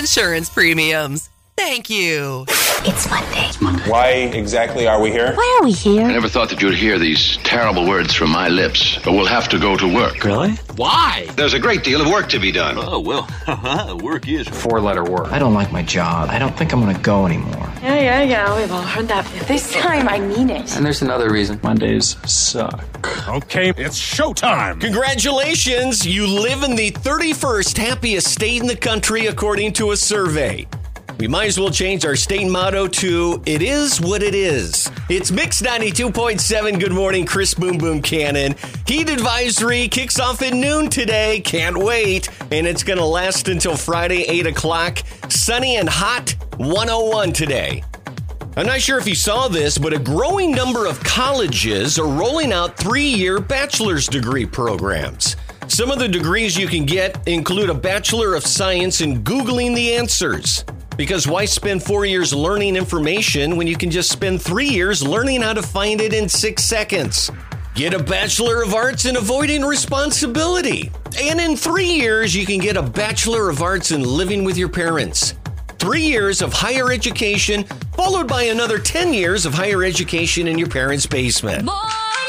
insurance premiums. Thank you. It's Monday. Why exactly are we here? Why are we here? I never thought that you'd hear these terrible words from my lips, but we'll have to go to work. Really? Why? There's a great deal of work to be done. Oh, well, work is. 4-letter word. I don't like my job. I don't think I'm going to go anymore. Yeah, we've all heard that. This time, I mean it. And there's another reason. Mondays suck. Okay, it's showtime. Congratulations, you live in the 31st happiest state in the country according to a survey. We might as well change our state motto to, it is what it is. It's Mix 92.7. Good morning, Chris Boom Boom Cannon. Heat advisory kicks off at noon today. Can't wait. And it's going to last until Friday, 8 o'clock. Sunny and hot, 101 today. I'm not sure if you saw this, but a growing number of colleges are rolling out 3-year bachelor's degree programs. Some of the degrees you can get include a Bachelor of Science in Googling the answers. Because why spend 4 years learning information when you can just spend 3 years learning how to find it in 6 seconds? Get a Bachelor of Arts in Avoiding Responsibility. And in 3 years, you can get a Bachelor of Arts in Living with Your Parents. 3 years of higher education, followed by another 10 years of higher education in your parents' basement.